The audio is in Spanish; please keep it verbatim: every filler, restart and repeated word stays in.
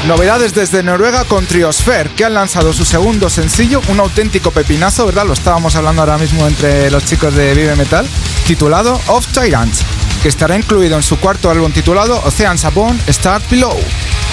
Novedades desde Noruega con Triosphere, que han lanzado su segundo sencillo, un auténtico pepinazo, ¿verdad? Lo estábamos hablando ahora mismo entre los chicos de Vive Metal, titulado Of Tyrants, que estará incluido en su cuarto álbum titulado Oceans Above, Stars Below.